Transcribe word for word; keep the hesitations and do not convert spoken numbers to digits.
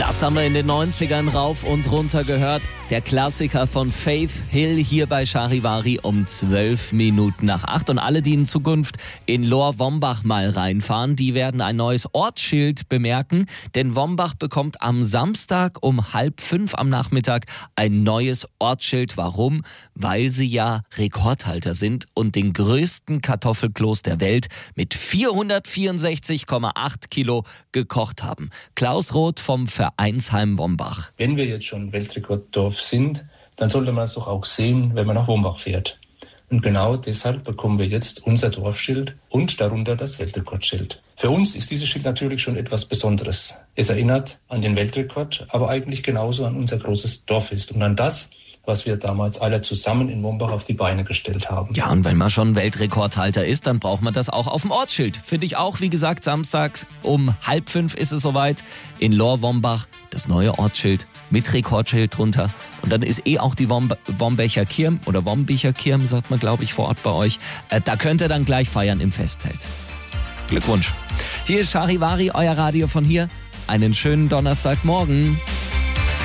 Das haben wir in den neunzigern rauf und runter gehört. Der Klassiker von Faith Hill hier bei Charivari um zwölf Minuten nach acht. Und alle, die in Zukunft in Lohr-Wombach mal reinfahren, die werden ein neues Ortsschild bemerken. Denn Wombach bekommt am Samstag um halb fünf am Nachmittag ein neues Ortsschild. Warum? Weil sie ja Rekordhalter sind und den größten Kartoffelkloß der Welt mit vierhundertvierundsechzig Komma acht Kilo gekocht haben. Klaus Roth vom Vereinsheim Wombach. Wenn wir jetzt schon Weltrekorddorf sind, dann sollte man es doch auch sehen, wenn man nach Wombach fährt. Und genau deshalb bekommen wir jetzt unser Dorfschild und darunter das Weltrekordschild. Für uns ist dieses Schild natürlich schon etwas Besonderes. Es erinnert an den Weltrekord, aber eigentlich genauso an unser großes Dorffest und an das, was wir damals alle zusammen in Wombach auf die Beine gestellt haben. Ja, und wenn man schon Weltrekordhalter ist, dann braucht man das auch auf dem Ortsschild. Finde ich auch, wie gesagt, samstags um halb fünf ist es soweit in Lohr-Wombach, das neue Ortsschild mit Rekordschild drunter. Und dann ist eh auch die Womb- Wombecher Kirm oder Wombicher Kirm, sagt man, glaube ich, vor Ort bei euch. Äh, da könnt ihr dann gleich feiern im Festzelt. Glückwunsch. Hier ist Charivari, euer Radio von hier. Einen schönen Donnerstagmorgen.